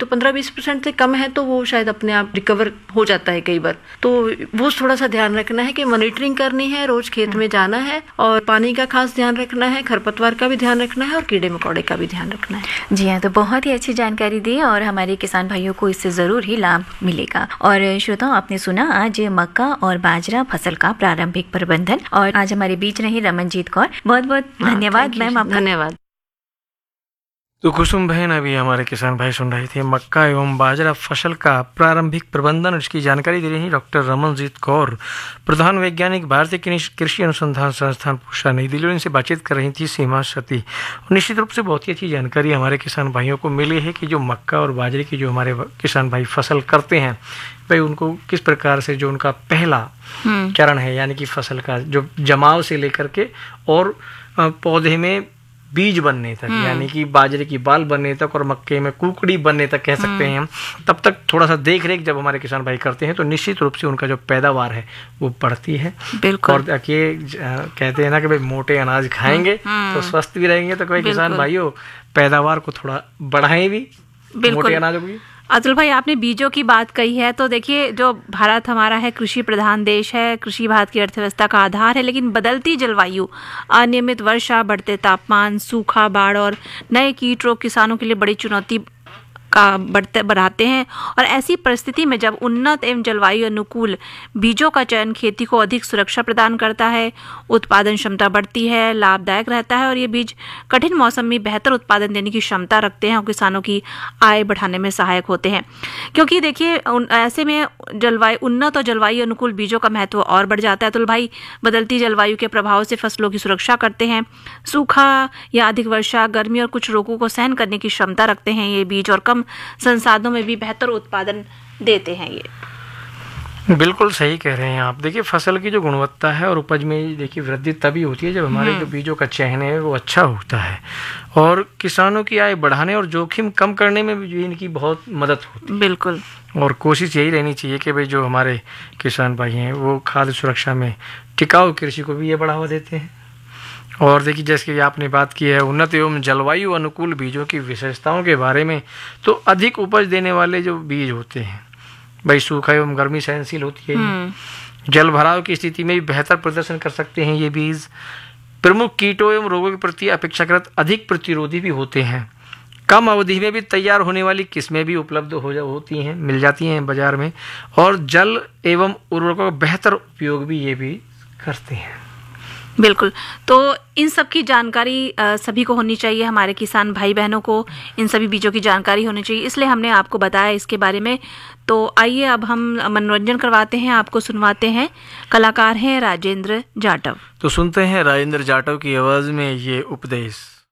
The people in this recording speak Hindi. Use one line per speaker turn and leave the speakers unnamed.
तो 15-20% से कम है तो वो शायद अपने आप रिकवर हो जाता है कई बार। तो वो थोड़ा सा ध्यान रखना है कि मॉनिटरिंग करनी है, रोज खेत में जाना है और पानी का खास ध्यान रखना है, खरपतवार का भी ध्यान रखना है और कीड़े मकोड़े का भी ध्यान रखना है।
जी हाँ, तो बहुत ही अच्छी जानकारी दी और हमारे किसान भाइयों को इससे ज़रूर ही लाभ मिलेगा। और श्रोताओं, आपने सुना आज मक्का और बाजरा फसल का प्रारंभिक प्रबंधन, और आज हमारे बीच रही रमनजीत कौर। बहुत बहुत धन्यवाद मैम आपका।
धन्यवाद।
तो कुसुम बहन अभी हमारे किसान भाई सुन रहे थे मक्का एवं बाजरा फसल का प्रारंभिक प्रबंधन, इसकी जानकारी दे रही हैं डॉक्टर रमनजीत कौर, प्रधान वैज्ञानिक, भारतीय कृषि अनुसंधान संस्थान पूसा, नई दिल्ली। इनसे बातचीत कर रही थी सीमा सती। निश्चित रूप से बहुत ही अच्छी जानकारी हमारे किसान भाइयों को मिली है कि जो मक्का और बाजरे की जो हमारे किसान भाई फसल करते हैं, भाई उनको किस प्रकार से जो उनका पहला चरण है, यानी कि फसल का जो जमाव से लेकर के और पौधे में बीज बनने तक, यानी कि बाजरे की बाल बनने तक और मक्के में कुकड़ी बनने तक कह सकते हैं हम, तब तक थोड़ा सा देख रेख जब हमारे किसान भाई करते हैं तो निश्चित रूप से उनका जो पैदावार है वो बढ़ती है।
बिल्कुल।
और कहते हैं ना कि भाई मोटे अनाज खाएंगे तो स्वस्थ भी रहेंगे, तो भाई किसान भाइयों पैदावार को थोड़ा बढ़ाएं भी मोटे अनाजों की।
अतुल भाई, आपने बीजों की बात कही है, तो देखिए जो भारत हमारा है कृषि प्रधान देश है, कृषि भारत की अर्थव्यवस्था का आधार है, लेकिन बदलती जलवायु, अनियमित वर्षा, बढ़ते तापमान, सूखा, बाढ़ और नए कीट रोग किसानों के लिए बड़ी चुनौती का बढ़ाते हैं। और ऐसी परिस्थिति में जब उन्नत एवं जलवायु अनुकूल बीजों का चयन खेती को अधिक सुरक्षा प्रदान करता है, उत्पादन क्षमता बढ़ती है, लाभदायक रहता है और ये बीज कठिन मौसम में बेहतर उत्पादन देने की क्षमता रखते हैं और किसानों की आय बढ़ाने में सहायक होते हैं। क्योंकि देखिए ऐसे में उन्नत और जलवायु अनुकूल बीजों का महत्व और बढ़ जाता है। तो भाई, बदलती जलवायु के प्रभाव से फसलों की सुरक्षा करते हैं, सूखा या अधिक वर्षा, गर्मी और कुछ रोगों को सहन करने की क्षमता रखते हैं ये बीज, और कम संसाधनों में भी बेहतर उत्पादन देते हैं ये।
बिल्कुल सही कह रहे हैं आप। देखिए फसल की जो गुणवत्ता है और उपज में देखिए वृद्धि तभी होती है जब हमारे जो बीजों का चयन है वो अच्छा होता है, और किसानों की आय बढ़ाने और जोखिम कम करने में भी इनकी बहुत मदद होती है।
बिल्कुल।
और कोशिश यही रहनी चाहिए कि भाई जो हमारे किसान भाई हैं वो खाद्य सुरक्षा में टिकाऊ कृषि को भी ये बढ़ावा देते हैं। और देखिए जैसे कि आपने बात की है उन्नत एवं जलवायु अनुकूल बीजों की विशेषताओं के बारे में, तो अधिक उपज देने वाले जो बीज होते हैं भाई सूखा एवं गर्मी सहनशील होती है, जल भराव की स्थिति में भी बेहतर प्रदर्शन कर सकते हैं ये बीज, प्रमुख कीटों एवं रोगों के प्रति अपेक्षाकृत अधिक प्रतिरोधी भी होते हैं, कम अवधि में भी तैयार होने वाली किस्में भी उपलब्ध होती हैं, मिल जाती हैं बाजार में, और जल एवं उर्वरकों का बेहतर उपयोग भी ये भी करते हैं।
बिल्कुल। तो इन सब की जानकारी सभी को होनी चाहिए, हमारे किसान भाई बहनों को इन सभी बीजों की जानकारी होनी चाहिए, इसलिए हमने आपको बताया इसके बारे में। तो आइए अब हम मनोरंजन करवाते हैं, आपको सुनवाते हैं। कलाकार हैं राजेंद्र जाटव।
तो सुनते हैं राजेंद्र जाटव की आवाज़ में ये उपदेश।